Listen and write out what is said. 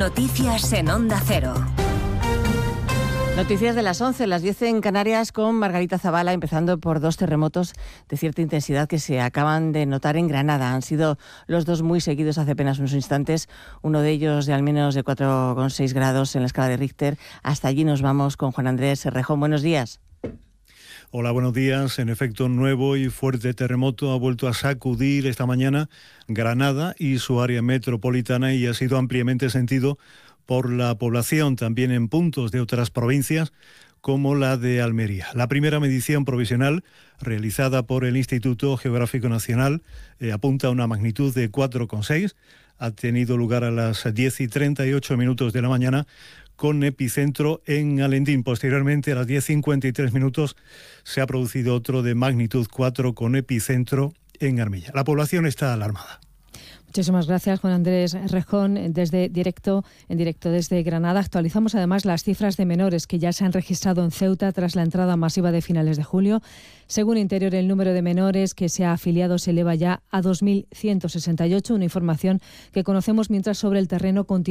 Noticias en Onda Cero. Noticias de las 11, las 10 en Canarias, con Margarita Zavala, empezando por dos terremotos de cierta intensidad que se acaban de notar en Granada. Han sido los dos muy seguidos hace apenas unos instantes, uno de ellos de al menos de 4,6 grados en la escala de Richter. Hasta allí nos vamos con Juan Andrés Rejón. Buenos días. Hola, buenos días. En efecto, un nuevo y fuerte terremoto ha vuelto a sacudir esta mañana Granada y su área metropolitana y ha sido ampliamente sentido por la población, también en puntos de otras provincias como la de Almería. La primera medición provisional realizada por el Instituto Geográfico Nacional apunta a una magnitud de 4,6. Ha tenido lugar a las 10:38 de la mañana, con epicentro en Alendín. Posteriormente, a las 10:53 se ha producido otro de magnitud 4 con epicentro en Armilla. La población está alarmada. Muchísimas gracias, Juan Andrés Rejón. En directo desde Granada. Actualizamos además las cifras de menores que ya se han registrado en Ceuta tras la entrada masiva de finales de julio. Según Interior, el número de menores que se ha afiliado se eleva ya a 2.168, una información que conocemos mientras sobre el terreno continúa